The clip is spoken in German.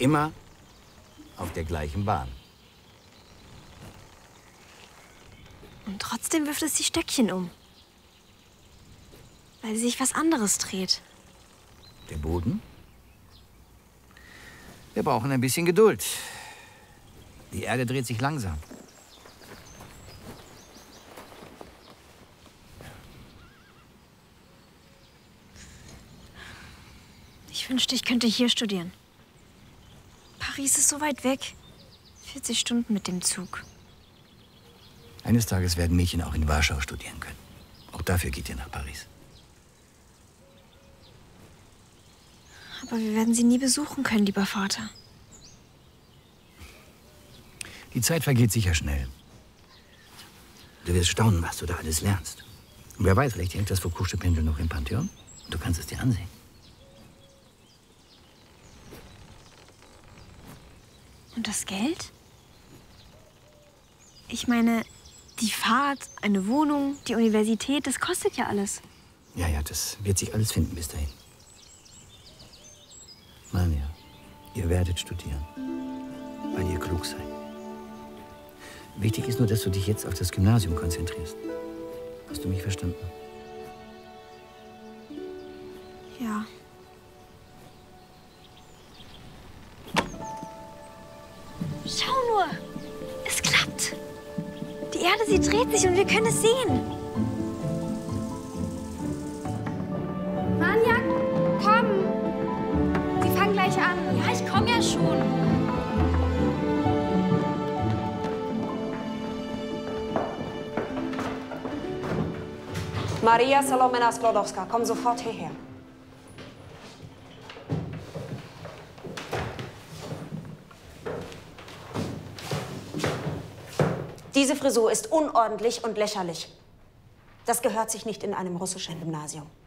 immer auf der gleichen Bahn. Und trotzdem wirft es die Stöckchen um. Weil sich was anderes dreht. Der Boden? Wir brauchen ein bisschen Geduld. Die Erde dreht sich langsam. Ich wünschte, ich könnte hier studieren. Paris ist so weit weg. 40 Stunden mit dem Zug. Eines Tages werden Mädchen auch in Warschau studieren können. Auch dafür geht ihr nach Paris. Aber wir werden sie nie besuchen können, lieber Vater. Die Zeit vergeht sicher schnell. Du wirst staunen, was du da alles lernst. Und wer weiß, vielleicht hängt das Foucault-Stipendium noch im Pantheon. Und du kannst es dir ansehen. Und das Geld? Ich meine, die Fahrt, eine Wohnung, die Universität, das kostet ja alles. Ja, das wird sich alles finden bis dahin. Manja, ihr werdet studieren, weil ihr klug seid. Wichtig ist nur, dass du dich jetzt auf das Gymnasium konzentrierst. Hast du mich verstanden? Ja. Schau nur! Es klappt! Die Erde, sie dreht sich und wir können es sehen. Manja, komm! Sie fangen gleich an. Ja, ich komme ja schon. Maria Salomena Sklodowska, komm sofort hierher. Diese Frisur ist unordentlich und lächerlich. Das gehört sich nicht in einem russischen Gymnasium.